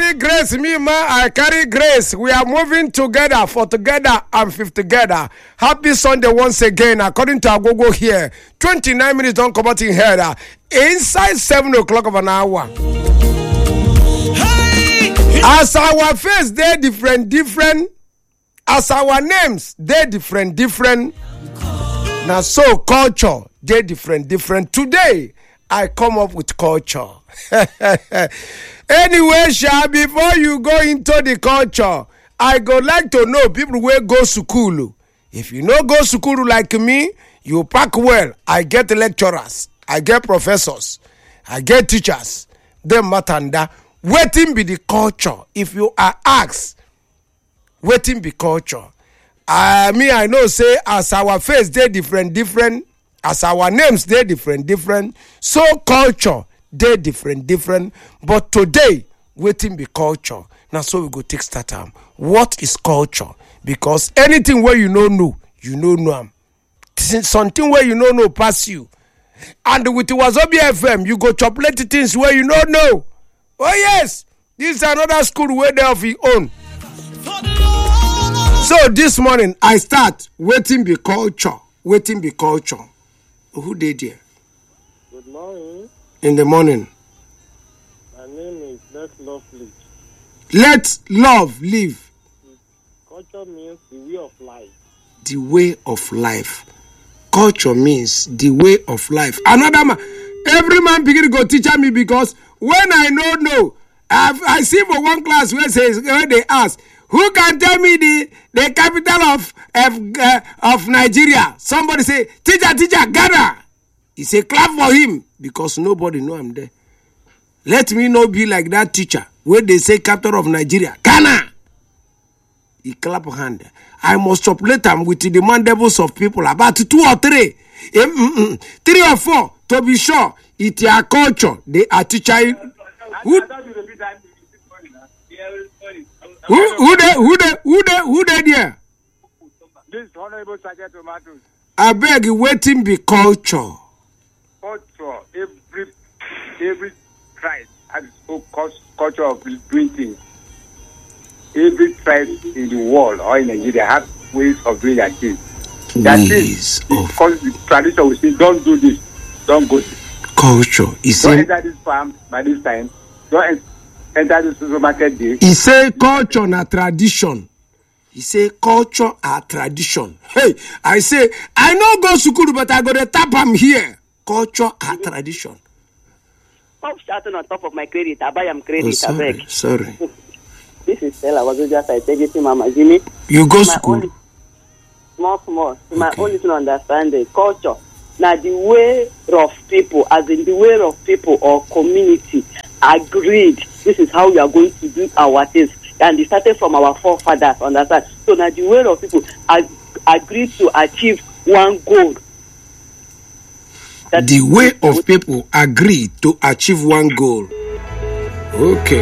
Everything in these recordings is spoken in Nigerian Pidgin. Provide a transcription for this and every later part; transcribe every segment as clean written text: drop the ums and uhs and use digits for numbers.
carry grace, me man, I carry grace. We are moving together for together and fifth together. Happy Sunday once again, according to Agogo here. 29 minutes don't come out in here. Inside 7 o'clock of an hour. As our face, they different. As our names, they different. Now, so culture, they different. Today, I come up with culture. Anyway, before you go into the culture, I go like to know people where go to school. If you no go to school like me, you pack well. I get lecturers, I get professors, I get teachers. Them matanda. Waiting be the culture. If you are asked, waiting be culture. I know say as our face they different. As our names they different. So culture they different. But today waiting be culture. Now so we go take start time. What is culture? Because anything where you know, you know. Something where you know pass you. And with Wazobia FM, you go chocolate things where you don't know. Oh yes, this is another school where they have your own. So this morning I start waiting be culture. Who did here? Good morning. In the morning. My name is Let Love Live. Let love live. Culture means the way of life. The way of life. Culture means the way of life. Another man, every man begin to go teach me because when I don't know, I see for one class where they ask, who can tell me the capital of Nigeria? Somebody say, teacher, Ghana. He say, clap for him because nobody know I'm there. Let me not be like that teacher where they say capital of Nigeria, Ghana. He clap hand. I must chocolate them with the mandibles of people about 2 or 3. 3 or 4 to be sure. It's your culture. They are teaching. Who there? This Honorable Sergeant Tomatoes. I beg you, waiting be culture. Culture. Every tribe has its own culture of doing things. Every tribe in the world or in Nigeria has ways of doing their things. Because the tradition will say, don't do this, don't go this. Culture. Don't enter this farm by this time. Don't enter this supermarket day. He say culture na tradition. He say culture are tradition. Hey, I say, I no go to school, but I go to tap am here. Culture are tradition. Stop shouting on top of my credit. I buy am credit. Sorry. This is Stella. Was just I tell you, Mama Jimmy. You go school. Only, small. Okay. My only to understand the culture. Now the way of people, as in the way of people or community, agreed. This is how we are going to do our things, and it started from our forefathers. Understand? So now the way of people agreed to achieve one goal. The way of people agree to achieve one goal. Okay.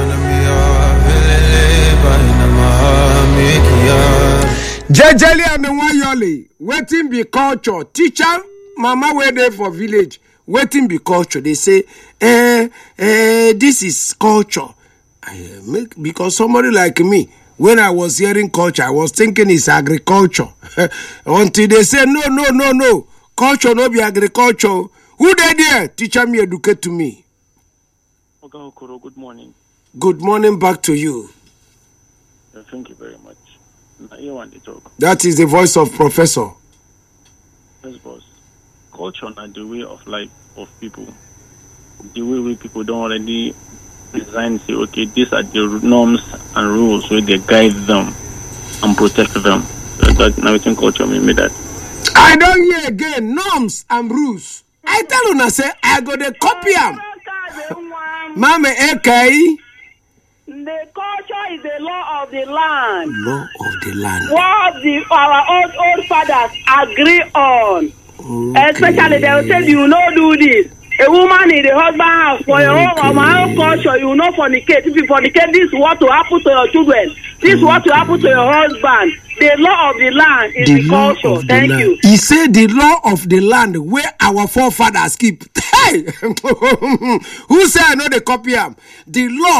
Jejeli Amewayoli, waiting be culture. Teacher, mama where they for village, waiting be culture. They say, this is culture. Because somebody like me, when I was hearing culture, I was thinking it's agriculture. Until they say, no. Culture no be agriculture. Who they there? Teacher me, educate to me. Okay, Okoro, good morning. Good morning back to you. Thank you very much. Now you want to talk. That is the voice of Professor. Yes, boss. Culture and the way of life of people. The way people don't already design, say, okay, these are the norms and rules where they guide them and protect them. So that now it's in culture, maybe that. I don't hear again norms and rules. I tell you now, say I go to copy them. Mama, okay. The culture is the law of the land. Law of the land. What our old fathers agree on. Okay. Especially they will say, you know, do this. A woman in the husband house for your own culture, you know, fornicate. If you fornicate, this is what will happen to your children. This is what will happen to your husband. The law of the land is the culture. Thank you. He said the law of the land where our forefathers keep. Hey, who say I know they copy him? The law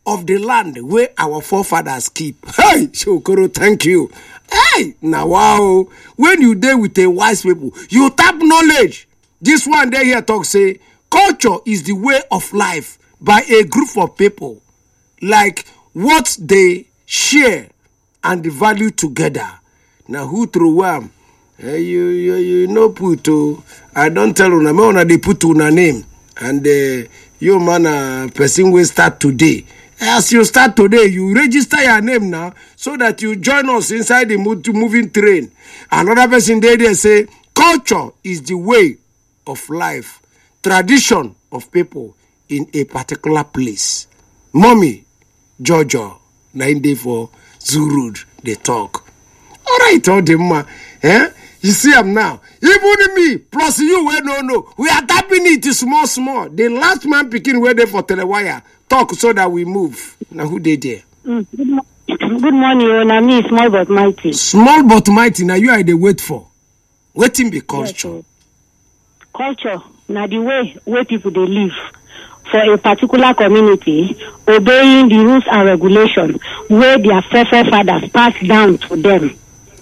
of the land where our forefathers keep. Hey, Shokoro, thank you. Hey, now wow. When you deal with a wise people, you tap knowledge. This one they here talk say, culture is the way of life by a group of people, like what they share and the value together. Now who through am? You no put I don't tell una, me una dey put una name, and you man person will start today. As you start today, you register your name now so that you join us inside the moving train. Another person there say, culture is the way of life, tradition of people in a particular place. Mommy, Jojo, 9 day for Zurud, they talk. All right, all them, you see them now. Even me, plus you, we no. We are tapping it small. The last man picking where they for Telewire. Talk so that we move. Now who they there? Good morning, Ona. Me, small but mighty. Small but mighty. Now you are the wait for. Waiting be culture. Yes, culture. Now the way people they live for a particular community, obeying the rules and regulations where their forefathers passed down to them.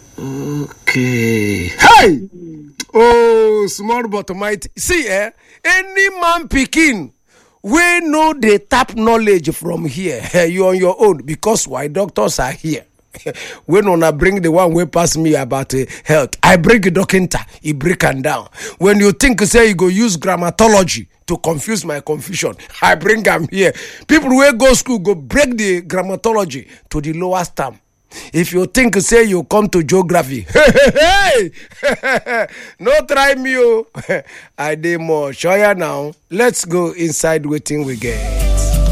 Okay. Hey! Oh, small but mighty. See, any man picking, we know they tap knowledge from here. You on your own, because why doctors are here. When I bring the one way pass me about health, I bring a doctor, he break and down. When you think say you go use grammatology to confuse my confusion, I bring them here. People who go school go break the grammatology to the lowest term. If you think say you come to geography, hey, no try me, I dey more. Show ya now. Let's go inside waiting we get.